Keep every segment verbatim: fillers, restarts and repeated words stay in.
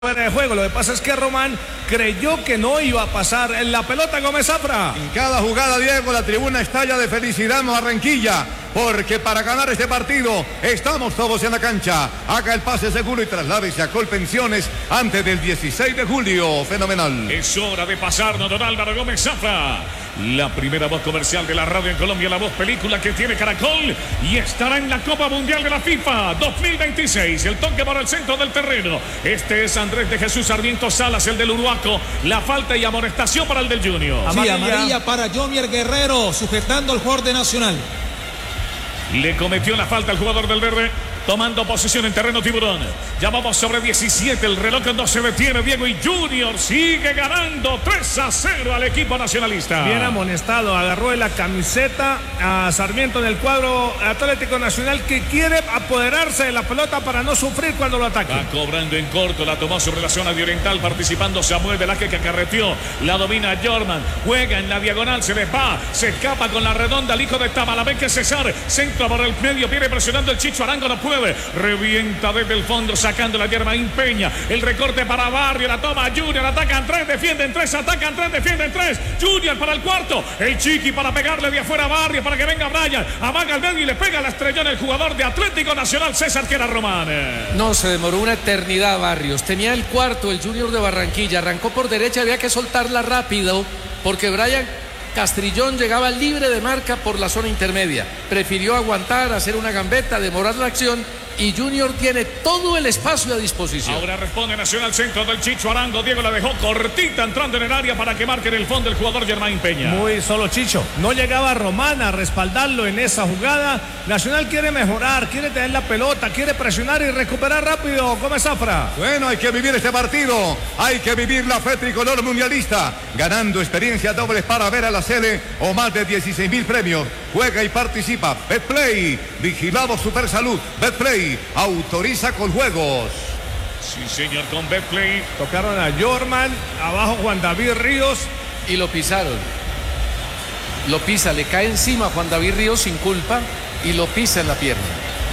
en el juego. Lo que pasa es que Román creyó que no iba a pasar en la pelota Gómez Zafra. En cada jugada, Diego, la tribuna estalla de felicidad en Barranquilla, porque para ganar este partido estamos todos en la cancha. Haga el pase seguro y trasládese a Colpensiones antes del dieciséis de julio. Fenomenal. Es hora de pasarnos, don Álvaro Gómez Zafra, la primera voz comercial de la radio en Colombia, la voz película que tiene Caracol y estará en la Copa Mundial de la FIFA dos mil veintiséis. El toque para el centro del terreno. Este es Andrés de Jesús Sarmiento Salas, el del Uruaco. La falta y amonestación para el del Junior. Sí, amarilla, amarilla para Jomier Guerrero, sujetando al jugador de Nacional. Le cometió la falta al jugador del verde, tomando posesión en terreno Tiburón. Ya vamos sobre diecisiete, el reloj no se detiene, Diego, y Junior sigue ganando tres a cero al equipo nacionalista. Bien amonestado, agarró de la camiseta a Sarmiento en el cuadro Atlético Nacional, que quiere apoderarse de la pelota para no sufrir cuando lo ataque. Va cobrando en corto, la tomó sobre la zona de Oriental, participando Samuel Velázquez, que acarreteó, la domina Jorman, juega en la diagonal, se les va, se escapa con la redonda el hijo de Tamalameque César, centro por el medio, viene presionando el Chicho Arango, no puede, revienta desde el fondo, sacando la Germain Peña, el recorte para Barrio, la toma Junior, atacan tres, defienden tres, atacan tres, defienden tres, Junior para el cuarto, el Chiqui para pegarle de afuera a Barrio, para que venga Brian, amaga el medio y le pega la estrellón el jugador de Atlético Nacional, César, que era Román. No, se demoró una eternidad Barrios, tenía el cuarto, el Junior de Barranquilla, arrancó por derecha, había que soltarla rápido, porque Brian Castrillón llegaba libre de marca por la zona intermedia. Prefirió aguantar, hacer una gambeta, demorar la acción, y Junior tiene todo el espacio a disposición. Ahora responde Nacional, centro del Chicho Arango. Diego la dejó cortita entrando en el área para que marque en el fondo el jugador Germain Peña. Muy solo Chicho. No llegaba Román a respaldarlo en esa jugada. Nacional quiere mejorar, quiere tener la pelota, quiere presionar y recuperar rápido. Gómez Zafra. Bueno, hay que vivir este partido. Hay que vivir la fe tricolor mundialista. Ganando experiencia dobles para ver a la Sele o más de dieciséis mil premios. Juega y participa. Betplay. Vigilado Supersalud. Betplay. Autoriza con juegos. Sí, señor, con Betplay. Tocaron a Jorman, abajo Juan David Ríos. Y lo pisaron. Lo pisa, le cae encima a Juan David Ríos sin culpa y lo pisa en la pierna.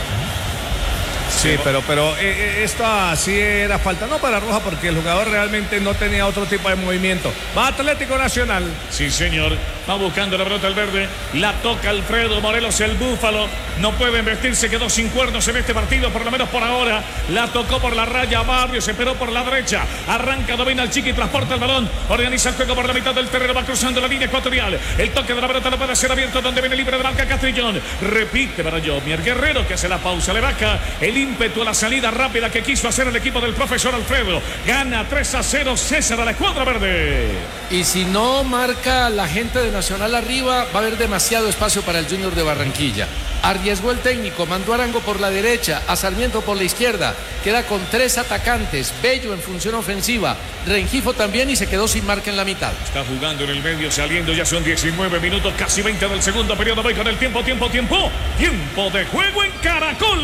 Sí, pero, pero eh, esta sí era falta, no para roja, porque el jugador realmente no tenía otro tipo de movimiento. Va Atlético Nacional. Sí, señor, va buscando la pelota el verde, la toca Alfredo Morelos, el Búfalo, no puede investirse, quedó sin cuernos en este partido, por lo menos por ahora. La tocó por la raya Barrio, se esperó por la derecha, arranca, domina el Chiqui, transporta el balón, organiza el juego por la mitad del terreno, va cruzando la línea ecuatorial, el toque de la pelota lo puede hacer abierto, donde viene libre de marca Castrillón, repite para Jomier Guerrero, que hace la pausa, le baja el ímpetu a la salida rápida que quiso hacer el equipo del profesor Alfredo. Gana tres a cero César a la escuadra verde. Y si no marca la gente de Nacional arriba, va a haber demasiado espacio para el Junior de Barranquilla. Arriesgó el técnico, mandó a Arango por la derecha, a Sarmiento por la izquierda. Queda con tres atacantes, Bello en función ofensiva, Rengifo también, y se quedó sin marca en la mitad. Está jugando en el medio, saliendo, ya son diecinueve minutos, casi veinte del segundo periodo. Voy con el tiempo, tiempo, tiempo. Tiempo de juego en Caracol.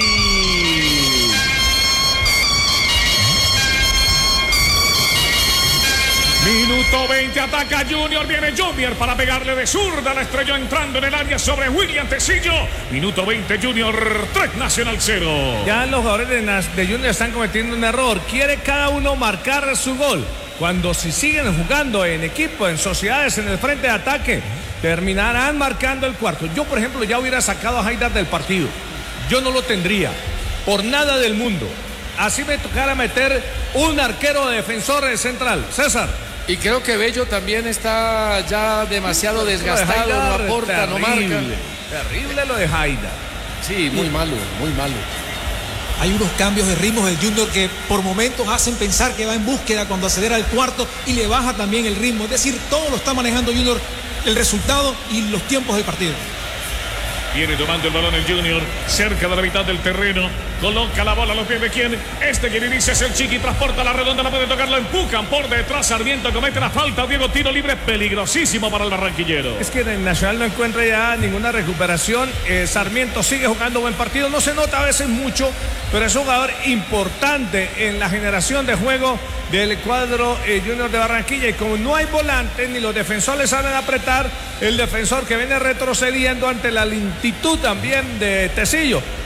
Minuto veinte, ataca Junior, viene Jomier para pegarle de zurda, la estrelló entrando en el área sobre William Tecillo. Minuto veinte, Junior tres, Nacional cero. Ya los jugadores de, de Junior están cometiendo un error, quiere cada uno marcar su gol, cuando si siguen jugando en equipo, en sociedades, en el frente de ataque, terminarán marcando el cuarto. Yo, por ejemplo, ya hubiera sacado a Haidar del partido, yo no lo tendría, por nada del mundo. Así me tocara meter un arquero defensor central. César. Y creo que Bello también está ya demasiado desgastado, Haidar, no aporta, terrible, no marca. Terrible lo de Haidar. Sí, muy malo, muy malo. Hay unos cambios de ritmos del Junior que por momentos hacen pensar que va en búsqueda cuando acelera el cuarto y le baja también el ritmo. Es decir, todo lo está manejando Junior, el resultado y los tiempos del partido. Viene tomando el balón el Junior, cerca de la mitad del terreno, coloca la bola a los pies de quién, este quien inicia es el Chiqui, transporta la redonda, no puede tocar, lo empujan por detrás, Sarmiento comete la falta, Diego, tiro libre, peligrosísimo para el barranquillero. Es que en el Nacional no encuentra ya ninguna recuperación, eh, Sarmiento sigue jugando buen partido, no se nota a veces mucho, pero es un jugador importante en la generación de juego del cuadro eh, Junior de Barranquilla, y como no hay volantes ni los defensores salen a apretar, el defensor que viene retrocediendo ante la lentitud también de Tecillo,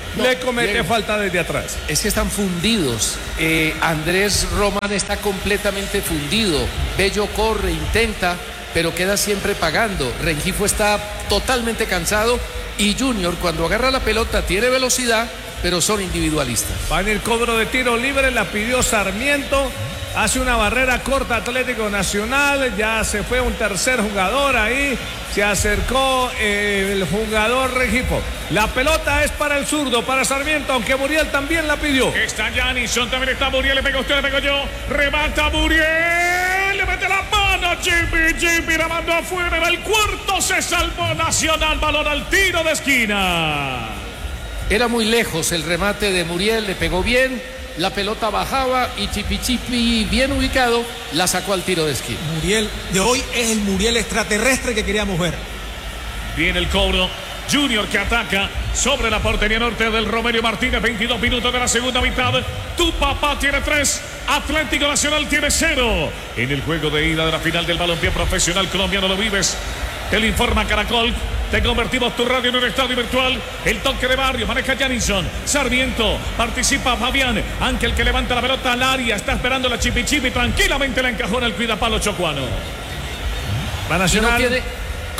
no, le comete bien. Falta desde atrás. Es que están fundidos. Eh, Andrés Román está completamente fundido. Bello corre, intenta, pero queda siempre pagando. Rengifo está totalmente cansado y Junior cuando agarra la pelota tiene velocidad, pero son individualistas. Va en el cobro de tiro libre, la pidió Sarmiento. Hace una barrera corta Atlético Nacional, ya se fue un tercer jugador ahí, se acercó eh, el jugador Rengifo. La pelota es para el zurdo, para Sarmiento, aunque Muriel también la pidió. Está Janison, también está Muriel, le pegó usted, le pegó yo, remata Muriel, le mete la mano, Jimmy, Jimmy la mandó afuera, era el cuarto, se salvó Nacional, balón al tiro de esquina. Era muy lejos el remate de Muriel, le pegó bien. La pelota bajaba y Chipi Chipi, bien ubicado, la sacó al tiro de esquina. Muriel de hoy es el Muriel extraterrestre que queríamos ver. Viene el cobro. Junior que ataca sobre la portería norte del Romelio Martínez. veintidós minutos de la segunda mitad. Tu papá tiene tres. Atlético Nacional tiene cero. En el juego de ida de la final del balompié profesional colombiano lo vives. Te lo informa Caracol. Te convertimos tu radio en un estadio virtual. El toque de barrio, maneja Janison. Sarmiento, participa Fabián. Ángel que levanta la pelota al área. Está esperando la Chipi Chipi. Tranquilamente la encajona el cuidapalo chocuano. Va Nacional. No tiene...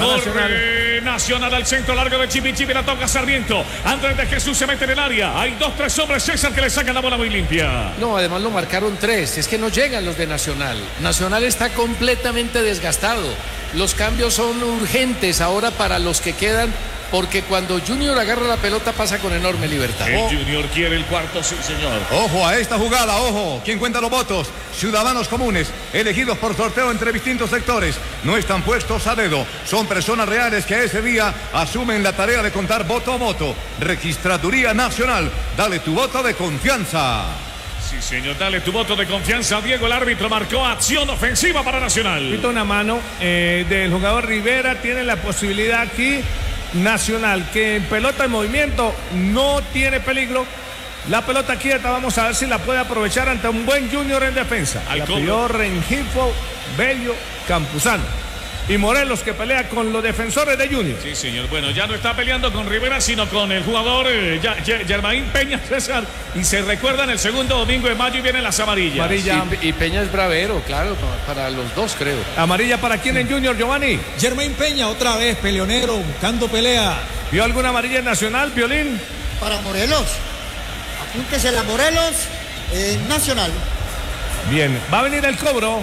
Corre Nacional al centro largo de Chipi Chipi. La toca Sarmiento. Andrés de Jesús se mete en el área. Hay dos, tres hombres. César que le sacan la bola muy limpia. No, además lo marcaron tres. Es que no llegan los de Nacional. Nacional está completamente desgastado. Los cambios son urgentes ahora para los que quedan, porque cuando Junior agarra la pelota pasa con enorme libertad. El Junior quiere el cuarto, sí señor. Ojo a esta jugada, ojo. ¿Quién cuenta los votos? Ciudadanos comunes, elegidos por sorteo entre distintos sectores. No están puestos a dedo. Son personas reales que ese día asumen la tarea de contar voto a voto. Registraduría Nacional. Dale tu voto de confianza. Sí, señor, dale tu voto de confianza. Diego, el árbitro, marcó acción ofensiva para Nacional. Quita una mano eh, del jugador Rivera. Tiene la posibilidad aquí Nacional, que en pelota en movimiento no tiene peligro. La pelota quieta, vamos a ver si la puede aprovechar ante un buen Junior en defensa. Al la pidió Rengifo, Bello, Campuzano y Morelos, que pelea con los defensores de Junior. Sí, señor. Bueno, ya no está peleando con Rivera, sino con el jugador eh, Germain Peña, César. Y se recuerdan el segundo domingo de mayo y vienen las amarillas. Amarilla. Y, y Peña es bravero, claro, para los dos, creo. ¿Amarilla para quién en Junior, Giovanni? Germain Peña, otra vez, peleonero, buscando pelea. ¿Vio alguna amarilla en Nacional, Violín? Para Morelos. Apúntese la Morelos, eh, Nacional. Bien, va a venir el cobro.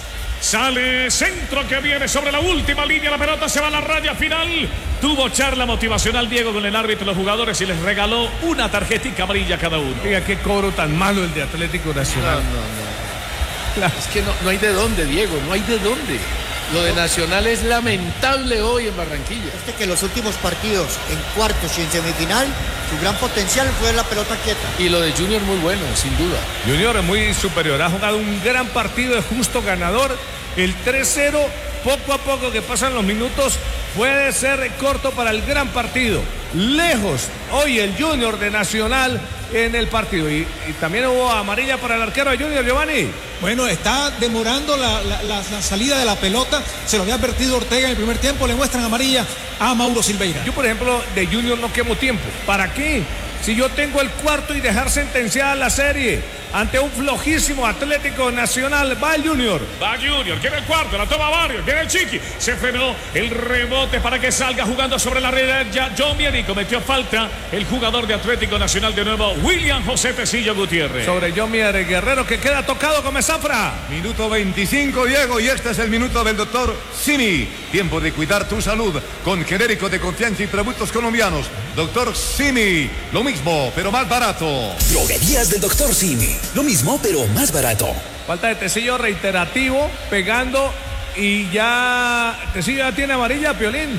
Sale centro que viene sobre la última línea. La pelota se va a la raya final. Tuvo charla motivacional Diego con el árbitro y los jugadores y les regaló una tarjetita amarilla a cada uno. Diga qué cobro tan malo el de Atlético Nacional. No, no, no. Claro. Es que no, no hay de dónde, Diego, no hay de dónde. Lo de Nacional es lamentable hoy en Barranquilla. Este que los últimos partidos en cuartos y en semifinal, su gran potencial fue la pelota quieta. Y lo de Junior muy bueno, sin duda. Junior es muy superior, ha jugado un gran partido, de justo ganador. El tres cero, poco a poco que pasan los minutos, puede ser corto para el gran partido. Lejos hoy el Junior de Nacional en el partido. Y, y también hubo amarilla para el arquero de Junior, Giovanni. Bueno, está demorando la, la, la, la salida de la pelota. Se lo había advertido Ortega en el primer tiempo. Le muestran amarilla a Mauro Silveira. Yo, por ejemplo, de Junior no quemo tiempo. ¿Para qué? Si yo tengo el cuarto y dejar sentenciada la serie ante un flojísimo Atlético Nacional, va el Junior. Va Junior, quiere el cuarto, la toma Barrios, viene el Chiqui, se frenó el rebote para que salga jugando sobre la red. Ya John Mieri cometió falta el jugador de Atlético Nacional de nuevo, William José Tecillo Gutiérrez. Sobre John Mieri, Guerrero, que queda tocado con Zafra. Minuto veinticinco, Diego, y este es el minuto del doctor Simi. Tiempo de cuidar tu salud con genérico de confianza y productos colombianos. Doctor Simi, lo mismo, pero más barato. Droguerías del doctor Simi. Lo mismo, pero más barato. Falta de Tecillo reiterativo, pegando y ya... ¿Tecillo ya tiene amarilla, Piolín?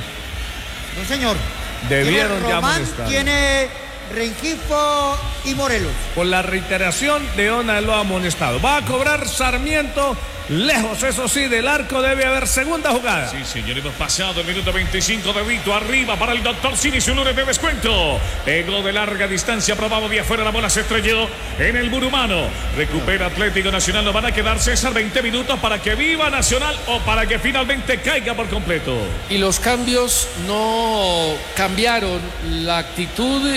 No, señor. Debieron ya Román amonestar. Tiene Rengifo y Morelos. Por la reiteración, Deona lo ha amonestado. Va a cobrar Sarmiento. Lejos, eso sí, del arco debe haber segunda jugada. Sí, señor, hemos pasado el minuto veinticinco de Vito. Arriba para el doctor Simi, su lunes de descuento. Pegó de larga distancia, probado de afuera, la bola se estrelló en el burumano. Recupera Atlético Nacional, no van a quedar, César, veinte minutos para que viva Nacional o para que finalmente caiga por completo. Y los cambios no cambiaron la actitud y la posibilidad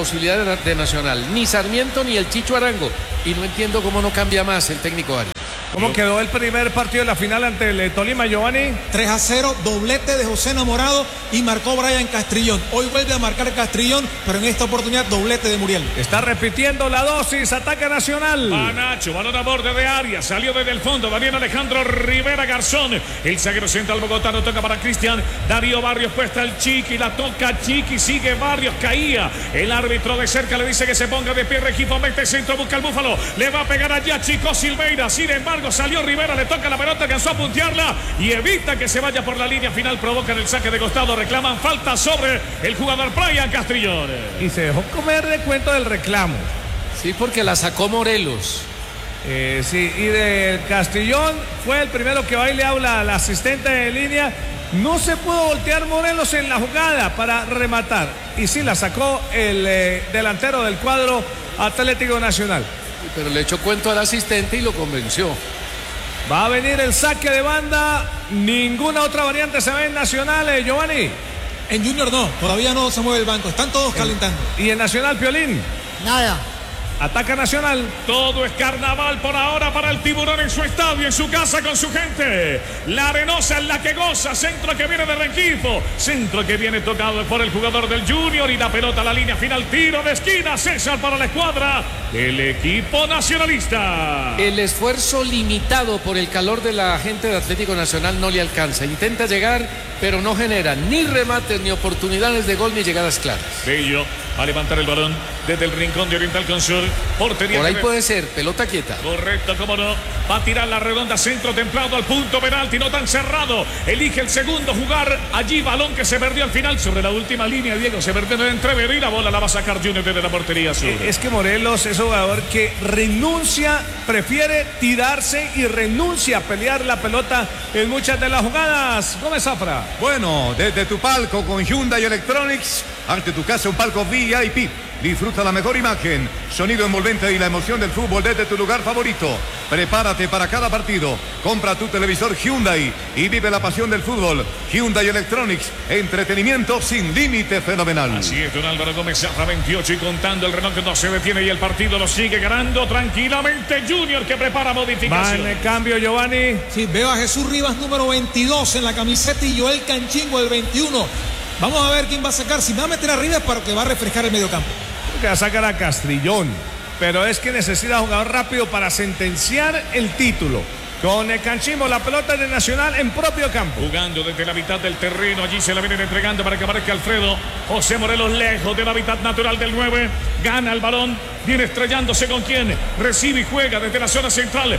posibilidad de, de Nacional, ni Sarmiento ni el Chicho Arango, y no entiendo cómo no cambia más el técnico Arias. ¿Cómo quedó el primer partido de la final ante el Tolima, Giovanni? tres a cero, doblete de José Enamorado y marcó Brian Castrillón. Hoy vuelve a marcar Castrillón, pero en esta oportunidad doblete de Muriel. Está repitiendo la dosis, ataque Nacional. Va Nacho, balón a borde de Arias, salió desde el fondo, Daniel Alejandro Rivera Garzón. El zaguero central bogotano toca para Cristian. Darío Barrios puesta el Chiqui, la toca Chiqui, sigue Barrios, caía. El árbitro de cerca le dice que se ponga de pie, Regifo mete centro, busca el Búfalo. Le va a pegar allá Chico Silveira, sin embargo salió Rivera, le toca la pelota, alcanzó a puntearla y evita que se vaya por la línea final, provocan el saque de costado, reclaman falta sobre el jugador Brian Castrillón. Y se dejó comer de cuento del reclamo. Sí, porque la sacó Morelos. Eh, sí, y de Castrillón fue el primero que va y le habla al asistente de línea. No se pudo voltear Morelos en la jugada para rematar. Y sí la sacó el eh, delantero del cuadro Atlético Nacional. Pero le echó cuento al asistente y lo convenció. Va a venir el saque de banda. Ninguna otra variante se ve en Nacional, eh, Giovanni. En Junior no, todavía no se mueve el banco. Están todos calentando. ¿Y en Nacional, Piolín? Nada. Ataca Nacional. Todo es carnaval por ahora para el Tiburón en su estadio, en su casa con su gente. La Arenosa es la que goza. Centro que viene de Rengifo. Centro que viene tocado por el jugador del Junior. Y la pelota a la línea final. Tiro de esquina. César para la escuadra del equipo nacionalista. El esfuerzo limitado por el calor de la gente de Atlético Nacional no le alcanza. Intenta llegar, pero no genera ni remates, ni oportunidades de gol, ni llegadas claras. Bello va a levantar el balón desde el rincón de Oriental con Sur. Portería. Por ahí de... puede ser, pelota quieta. Correcto, cómo no. Va a tirar la redonda, centro templado al punto penalti, no tan cerrado. Elige el segundo jugar. Allí balón que se perdió al final sobre la última línea. Diego se perdió en el entrevero y la bola la va a sacar Junior desde la portería Sur. Es que Morelos es un jugador que renuncia, prefiere tirarse y renuncia a pelear la pelota en muchas de las jugadas. Gómez Zafra. Bueno, desde tu palco con Hyundai Electronics, ante tu casa un palco V I P. Disfruta la mejor imagen, sonido envolvente y la emoción del fútbol desde tu lugar favorito. Prepárate para cada partido. Compra tu televisor Hyundai y vive la pasión del fútbol. Hyundai Electronics, entretenimiento sin límite fenomenal. Así es, don Álvaro Gómez Zafra, veintiocho y contando. El reloj no se detiene y el partido lo sigue ganando tranquilamente Junior, que prepara modificación. Va en el cambio, Giovanni. Sí, veo a Jesús Rivas número veintidós en la camiseta y Joel Canchingo el veintiuno. Vamos a ver quién va a sacar. Si va a meter arriba, para que va a refrescar el mediocampo. Que va a sacar a Castrillón, pero es que necesita jugador rápido para sentenciar el título. Con el Canchingo, la pelota de Nacional en propio campo. Jugando desde la mitad del terreno, allí se la vienen entregando para que aparezca Alfredo. José Morelos lejos de la mitad natural del nueve. Gana el balón, viene estrellándose con quien recibe y juega desde la zona central.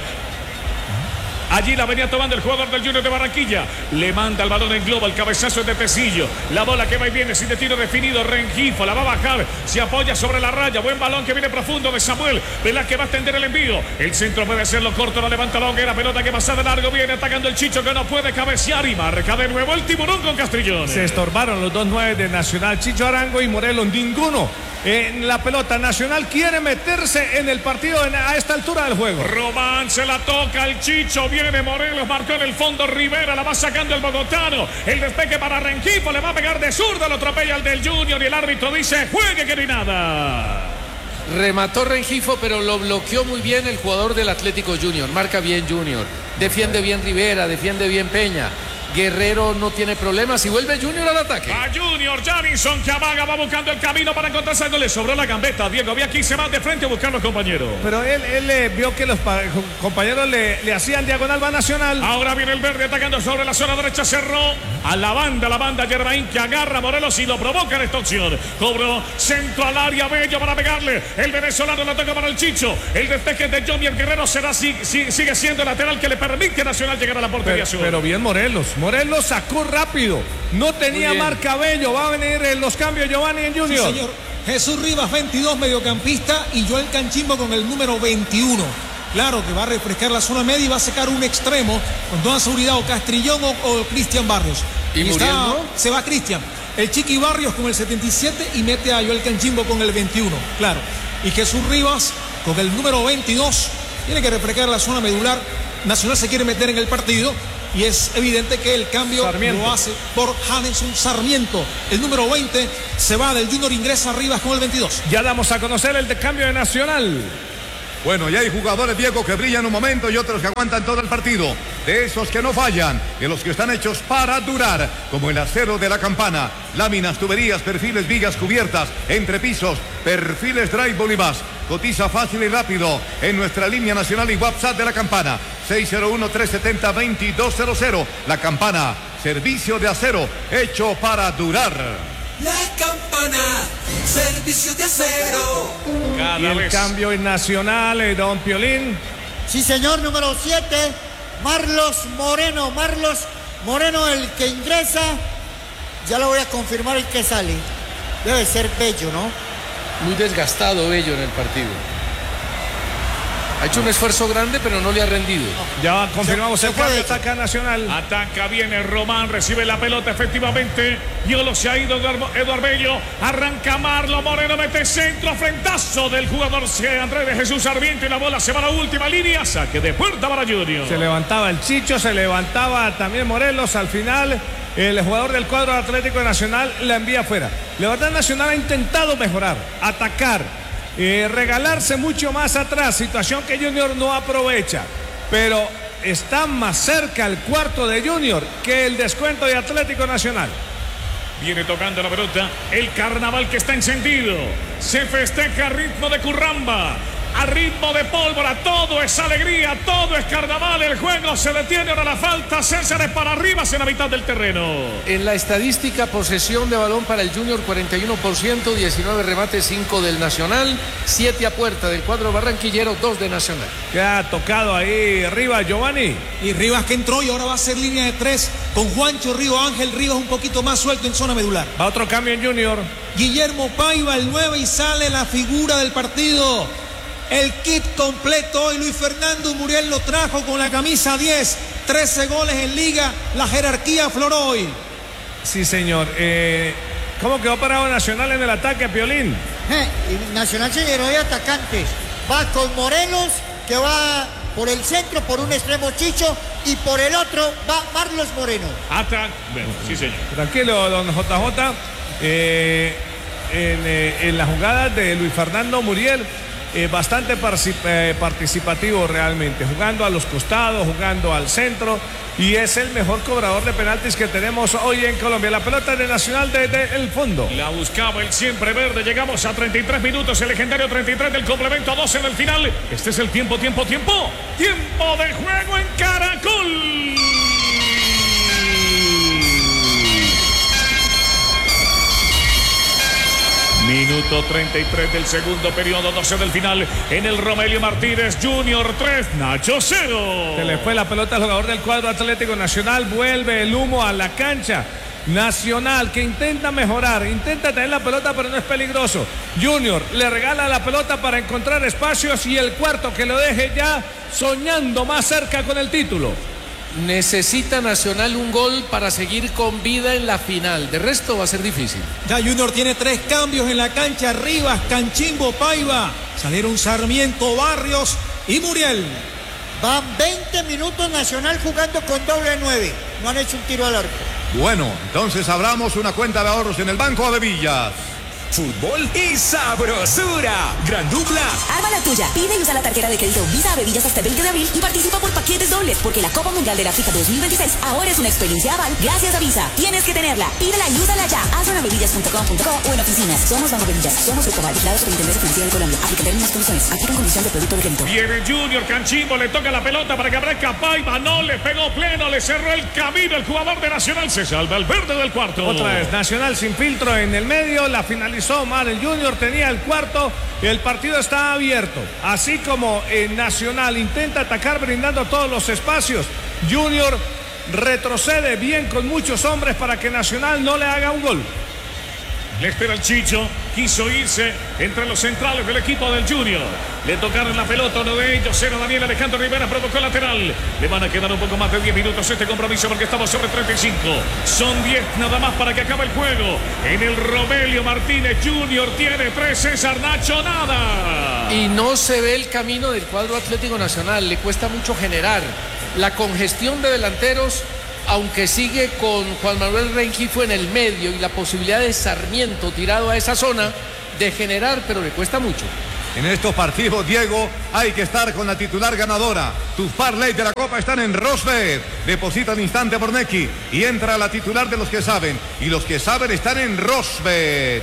Allí la venía tomando el jugador del Junior de Barranquilla. Le manda el balón en globo, el cabezazo es de Tecillo. La bola que va y viene sin de tiro definido. Rengifo la va a bajar, se apoya sobre la raya. Buen balón que viene profundo de Samuel. Vela que va a extender el envío. El centro puede hacerlo corto, la levanta la hoguera. Pelota que pasa de largo, viene atacando el Chicho que no puede cabecear y marca de nuevo el Tiburón con Castrillón. Se estorbaron los dos nueve de Nacional, Chicho Arango y Morelos. Ninguno en la pelota. Nacional quiere meterse en el partido en, a esta altura del juego. Román se la toca el Chicho, viene Morelos, marcó en el fondo Rivera, la va sacando el bogotano. El despegue para Rengifo, le va a pegar de zurdo, lo atropella el del Junior y el árbitro dice juegue que ni nada. Remató Rengifo, pero lo bloqueó muy bien el jugador del Atlético Junior. Marca bien Junior, defiende bien Rivera, defiende bien Peña. Guerrero no tiene problemas y vuelve Junior al ataque. A Junior, Jamison que amaga, va buscando el camino para encontrarse. Le sobró la gambeta. Diego había aquí, se va de frente a buscar los compañeros. Pero él, él eh, vio que los compañeros le, le hacían diagonal, va Nacional. Ahora viene el verde atacando sobre la zona derecha. Cerró a la banda, la banda Yerbaín que agarra a Morelos y lo provoca en esta opción. Cobró centro al área, Bello para pegarle. El venezolano la toca para el Chicho. El despeje de Johnny el Guerrero será, sigue, sigue siendo el lateral que le permite a Nacional llegar a la portería. Pero, pero bien Morelos. Morelos sacó rápido. No tenía marca Bello. Va a venir en los cambios Giovanni en Junior. Sí, señor. Jesús Rivas, veintidós, mediocampista, y Joel Canchingo con el número veintiuno. Claro que va a refrescar la zona media y va a sacar un extremo con toda seguridad, o Castrillón o, o Cristian Barrios. ¿Y, y Muriel, está, no? Se va Cristian. El Chiqui Barrios con el setenta y siete y mete a Joel Canchingo con el veintiuno. Claro. Y Jesús Rivas con el número veintidós. Tiene que refrescar la zona medular. Nacional se quiere meter en el partido. y es evidente que el cambio Sarmiento lo hace por Jameson Sarmiento. El número veinte se va del Junior, ingresa Rivas con el veintidós. Ya damos a conocer el de cambio de Nacional. Bueno, y hay jugadores, Diego, que brillan un momento y otros que aguantan todo el partido. De esos que no fallan, de los que están hechos para durar, como el acero de la Campana, láminas, tuberías, perfiles, vigas, cubiertas, entrepisos, perfiles, drywall y más. Cotiza fácil y rápido en nuestra línea nacional y WhatsApp de la Campana, seis cero uno, tres siete cero, dos dos cero cero. La Campana, servicio de acero hecho para durar. La Campana, servicio de acero. Cada Y el vez. cambio en Nacional, eh, don Piolín. Sí, señor, número siete, Marlos Moreno. Marlos Moreno, el que ingresa. Ya lo voy a confirmar el que sale. Debe ser Bello, ¿no? Muy desgastado Bello en el partido. Ha hecho un esfuerzo grande, pero no le ha rendido. Ya confirmamos Se- el se fue cambio, hecho. ataca Nacional. Ataca, viene Román, recibe la pelota efectivamente. Yolo se ha ido Eduardo, Eduardo Bello. Arranca Marlo Moreno, mete centro, frentazo del jugador Andrés de Jesús Sarmiento y la bola se va a la última línea. Saque de puerta para Junior. Se levantaba el Chicho, se levantaba también Morelos. Al final, el jugador del cuadro Atlético Nacional la envía afuera. La verdad, Nacional ha intentado mejorar, atacar, eh, regalarse mucho más atrás, situación que Junior no aprovecha. Pero está más cerca el cuarto de Junior que el descuento de Atlético Nacional. Viene tocando la pelota. El carnaval que está encendido. Se festeja a ritmo de curramba. A ritmo de pólvora. Todo es alegría. Todo es carnaval. El juego se detiene. Ahora la falta. César es para arriba en la mitad del terreno. En la estadística, posesión de balón para el Junior cuarenta y uno por ciento, diecinueve remates, cinco del Nacional, siete a puerta del cuadro barranquillero, dos de Nacional. Que ha tocado ahí arriba Giovanni. Y Rivas que entró y ahora va a ser línea de tres con Juancho Río Ángel Rivas un poquito más suelto en zona medular. Va otro cambio en Junior. Guillermo Paiva, el nueve, y sale la figura del partido. El kit completo hoy Luis Fernando Muriel lo trajo con la camisa diez. trece goles en liga. La jerarquía afloró hoy. Sí, señor. Eh, ¿Cómo quedó parado Nacional en el ataque, Piolín? Eh, y Nacional se llenó de atacantes. Va con Morelos, que va por el centro, por un extremo Chicho, y por el otro va Marlos Moreno. Ataca. Bueno, sí, señor. Tranquilo, don J J. Eh, en, eh, en la jugada de Luis Fernando Muriel, eh, bastante particip- eh, participativo realmente, jugando a los costados, jugando al centro, y es el mejor cobrador de penaltis que tenemos hoy en Colombia. La pelota de Nacional desde el fondo. La buscaba el siempre verde. Llegamos a treinta y tres minutos. El legendario treinta y tres del complemento a doce en el final. Este es el tiempo, tiempo, tiempo. Tiempo de juego en Caracol. Minuto treinta y tres del segundo periodo, doce del final. En el Romelio Martínez, Junior tres, Nacho cero. Se le fue la pelota al jugador del cuadro Atlético Nacional. Vuelve el humo a la cancha. Nacional que intenta mejorar, intenta tener la pelota, pero no es peligroso. Junior le regala la pelota para encontrar espacios, y el cuarto que lo deje ya soñando más cerca con el título. Necesita Nacional un gol para seguir con vida en la final. De resto va a ser difícil. Ya Junior tiene tres cambios en la cancha. Rivas, Canchimbo, Paiva. Salieron Sarmiento, Barrios y Muriel. Van veinte minutos Nacional jugando con doble nueve. No han hecho un tiro al arco. Bueno, entonces abramos una cuenta de ahorros en el Banco de Villas. Fútbol y sabrosura. Gran dupla. Arma la tuya. Pide y usa la tarjeta de crédito Visa a Bevillas hasta el veinte de abril y participa por paquetes dobles, porque la Copa Mundial de la FIFA dos mil veintiséis ahora es una experiencia aval gracias a Visa. Tienes que tenerla. Pídela y úsala ya. Hazlo en bevillas punto com punto co o en oficinas. Somos Banco Bevillas. Somos Grupo Val, vigilado Superintendencia Financiera de Colombia. Aplica términos y condiciones. Aplican condición de producto de crédito. Viene Junior, Canchimbo, le toca la pelota para que arranca Paiva, no le pegó pleno, le cerró el camino el jugador de Nacional, se salva el verde del cuarto. Otra vez Nacional sin filtro en el medio, la finalizó mal el Junior, tenía el cuarto, el partido está abierto. Así como en Nacional intenta atacar brindando todos los espacios, Junior retrocede bien con muchos hombres para que Nacional no le haga un gol. Le espera el Chicho, quiso irse entre los centrales del equipo del Junior. Le tocaron la pelota, uno de ellos, cero Daniel Alejandro Rivera, provocó lateral. Le van a quedar un poco más de diez minutos este compromiso porque estamos sobre treinta y cinco. Son diez nada más para que acabe el juego. En el Romelio Martínez Junior tiene tres, César Nacho, nada. Y no se ve el camino del cuadro Atlético Nacional, le cuesta mucho generar. La congestión de delanteros, aunque sigue con Juan Manuel Rengifo en el medio y la posibilidad de Sarmiento tirado a esa zona de generar, pero le cuesta mucho. En estos partidos, Diego, hay que estar con la titular ganadora. Tus parlay de la Copa están en Rosbet. Deposita al instante por Nequi y entra la titular de los que saben. Y los que saben están en Rosbet.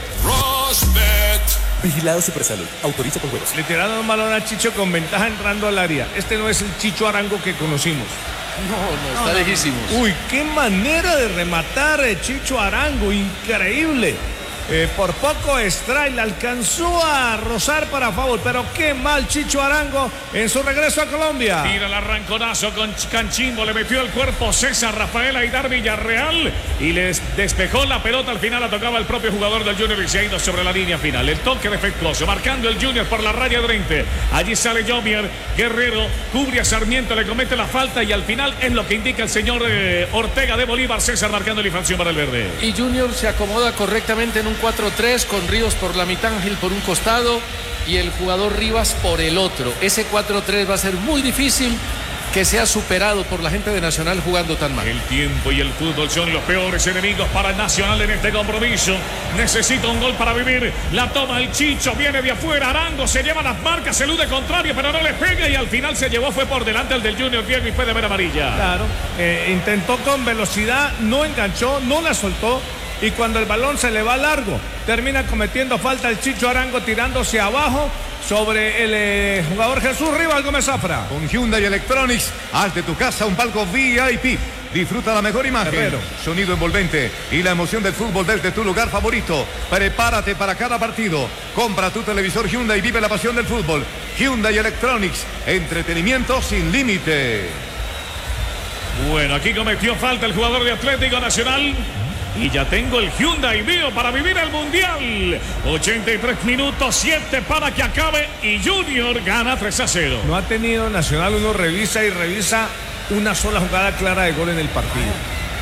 Rosbet. Vigilado Supersalud. Autoriza con juegos. Le tiraron un balón a Chicho con ventaja entrando al área. Este no es el Chicho Arango que conocimos. No, no, está no, lejísimos. Uy, qué manera de rematar eh, Chicho Arango, increíble. Eh, por poco Stray le alcanzó a rozar para favor, pero qué mal Chicho Arango en su regreso a Colombia. Tira el arranconazo con Canchimbo, le metió el cuerpo César Rafael Aidar Villarreal y les despejó la pelota. Al final la tocaba el propio jugador del Junior y se ha ido sobre la línea final. El toque defectuoso, marcando el Junior por la raya de veinte. Allí sale Jomier Guerrero, cubre a Sarmiento, le comete la falta y al final es lo que indica el señor eh, Ortega de Bolívar. César marcando la infracción para el verde. Y Junior se acomoda correctamente en un cuatro tres con Ríos por la mitad, Ángel por un costado y el jugador Rivas por el otro. Ese cuatro tres va a ser muy difícil que sea superado por la gente de Nacional jugando tan mal. El tiempo y el fútbol son los peores enemigos para Nacional en este compromiso. Necesita un gol para vivir. La toma el Chicho, viene de afuera. Arango se lleva las marcas, elude contrario, pero no le pega y al final se llevó, fue por delante el del Junior Diego y fue de ver amarilla. Claro, eh, intentó con velocidad, no enganchó, no la soltó. Y cuando el balón se le va largo, termina cometiendo falta el Chicho Arango tirándose abajo sobre el eh, jugador Jesús Rivas Gómez Zafra. Con Hyundai Electronics, haz de tu casa un palco V I P. Disfruta la mejor imagen, Herrero. Sonido envolvente y la emoción del fútbol desde tu lugar favorito. Prepárate para cada partido. Compra tu televisor Hyundai y vive la pasión del fútbol. Hyundai Electronics, entretenimiento sin límite. Bueno, aquí cometió falta el jugador de Atlético Nacional. Y ya tengo el Hyundai mío para vivir el Mundial. ochenta y tres minutos, siete para que acabe y Junior gana tres a cero. No ha tenido Nacional, uno revisa y revisa una sola jugada clara de gol en el partido.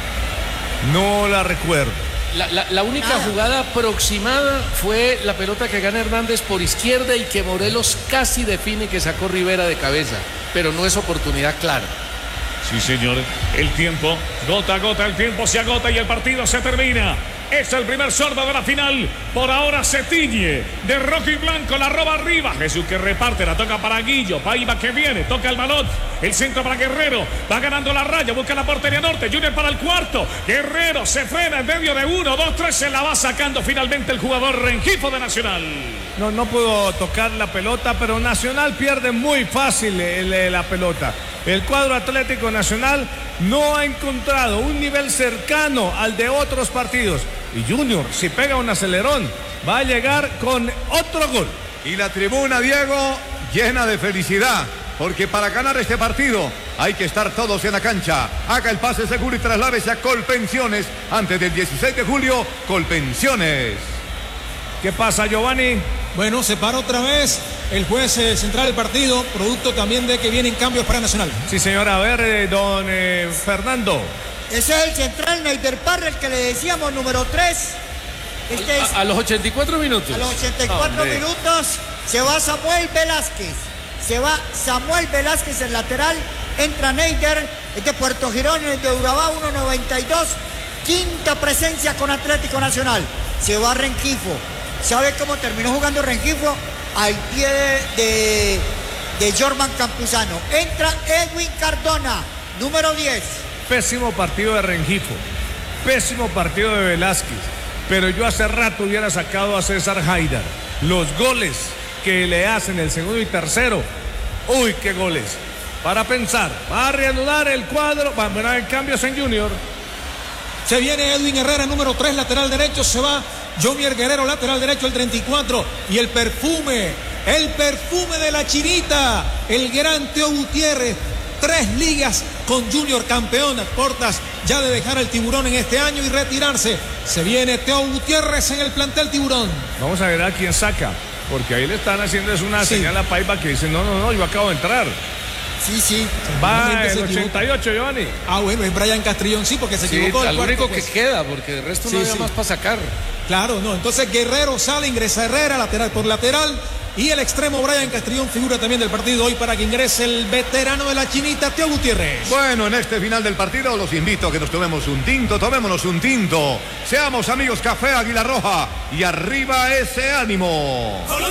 No la recuerdo. La, la, la única ah. jugada aproximada fue la pelota que gana Hernández por izquierda y que Morelos casi define, que sacó Rivera de cabeza, pero no es oportunidad clara. Sí, señor. El tiempo, gota a gota, el tiempo se agota y el partido se termina. Es el primer sordo de la final. Por ahora se tiñe de rojo y blanco. La roba arriba. Jesús que reparte. La toca para Guillo. Paiva que viene. Toca el balón. El centro para Guerrero. Va ganando la raya. Busca la portería norte. Junior para el cuarto. Guerrero se frena en medio de uno, dos, tres. Se la va sacando finalmente el jugador Rengifo de Nacional. No, no pudo tocar la pelota, pero Nacional pierde muy fácil el, el, la pelota. El cuadro Atlético Nacional no ha encontrado un nivel cercano al de otros partidos. Y Junior, si pega un acelerón, va a llegar con otro gol. Y la tribuna, Diego, llena de felicidad, porque para ganar este partido hay que estar todos en la cancha. Haga el pase seguro y trasládese a Colpensiones. Antes del dieciséis de julio, Colpensiones. ¿Qué pasa, Giovanni? Bueno, se para otra vez el juez eh, central del partido, producto también de que vienen cambios para Nacional. Sí, señora. A ver, eh, don eh, Fernando. Ese es el central, Neider Parra, el que le decíamos, número tres. Este a, es, a los ochenta y cuatro minutos. A los ochenta y cuatro Hombre. minutos se va Samuel Velázquez. Se va Samuel Velázquez, el lateral. Entra Neider, es de Puerto Girón, es de Urabá, uno noventa y dos. Quinta presencia con Atlético Nacional. Se va Rengifo. ¿Sabe cómo terminó jugando Rengifo? Al pie de, de, de Jorman Campuzano. Entra Edwin Cardona, número diez. Pésimo partido de Rengifo, pésimo partido de Velázquez, pero yo hace rato hubiera sacado a César Haidar. Los goles que le hacen el segundo y tercero, uy, qué goles. Para pensar, va a reanudar el cuadro, va a haber cambios en Junior. Se viene Edwin Herrera, número tres, lateral derecho, se va Jomier Guerrero, lateral derecho, el treinta y cuatro, y el perfume, el perfume de la chinita, el gran Teo Gutiérrez. tres ligas con Junior campeón, a puertas ya de dejar el Tiburón en este año y retirarse. Se viene Teo Gutiérrez en el plantel Tiburón. Vamos a ver a quién saca, porque ahí le están haciendo es una sí. señal a Paiva que dice, no, no, no, yo acabo de entrar. Sí, sí. Va el ochenta y ocho, Giovanni. Ah, bueno, es Brian Castrillón, sí, porque se sí, equivocó. El único pues. que queda, porque el resto sí, no había sí. más para sacar. Claro, no. Entonces Guerrero sale, ingresa Herrera, lateral por lateral. Y el extremo Brian Castrillón figura también del partido hoy para que ingrese el veterano de la Chinita, Teo Gutiérrez. Bueno, en este final del partido los invito a que nos tomemos un tinto, tomémonos un tinto. Seamos amigos, Café Águila Roja y arriba ese ánimo.